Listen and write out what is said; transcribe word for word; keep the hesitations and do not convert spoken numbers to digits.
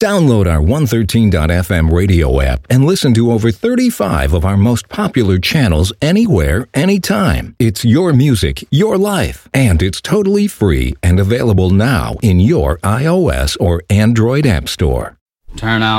Download our one thirteen dot f m radio app and listen to over thirty-five of our most popular channels anywhere, anytime. It's your music, your life, and it's totally free and available now in your iOS or Android app store. Turn out